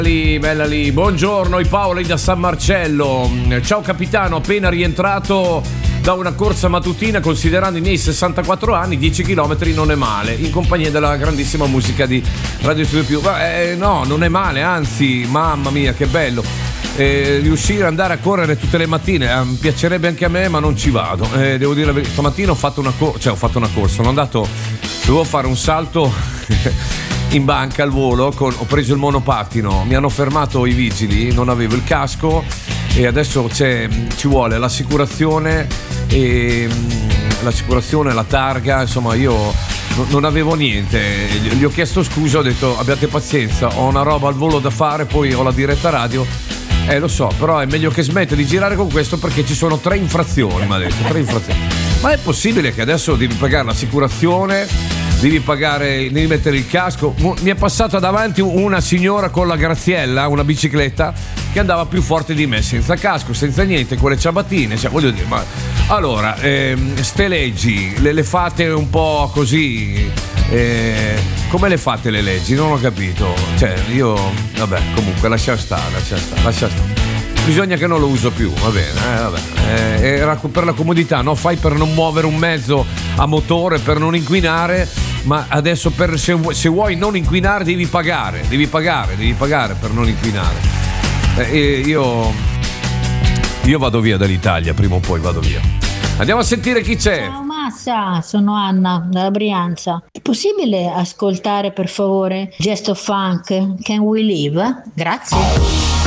Bella lì, buongiorno, i Paoli da San Marcello. Ciao capitano, appena rientrato da una corsa mattutina, considerando i miei 64 anni, 10 km non è male, in compagnia della grandissima musica di Radio Studio Più. No, non è male, anzi, mamma mia, che bello. Riuscire ad andare a correre tutte le mattine, mi piacerebbe anche a me, ma non ci vado. Devo dire la verità, stamattina ho fatto una corsa, sono andato, dovevo fare un salto in banca al volo, ho preso il monopattino, mi hanno fermato i vigili, non avevo il casco e adesso ci vuole l'assicurazione, la targa, insomma io non avevo niente, gli ho chiesto scusa, ho detto abbiate pazienza, ho una roba al volo da fare, poi ho la diretta radio. Lo so, però è meglio che smetta di girare con questo perché ci sono 3 infrazioni, mi ha detto, 3 infrazioni. Ma è possibile che adesso devi pagare l'assicurazione, devi mettere il casco? Mi è passata davanti una signora con la Graziella, una bicicletta, che andava più forte di me, senza casco, senza niente, con le ciabattine, cioè, voglio dire, ma allora, ste leggi, le fate un po' così, come le fate le leggi? Non ho capito, cioè io, vabbè, comunque lascia stare. Bisogna che non lo uso più, va bene. Era per la comodità, no? Fai per non muovere un mezzo a motore, per non inquinare, ma adesso se vuoi non inquinare devi pagare per non inquinare. Io vado via dall'Italia, prima o poi vado via. Andiamo a sentire chi c'è. Ciao Massa, sono Anna dalla Brianza. È possibile ascoltare per favore Gesto Funk Can We Live? Grazie.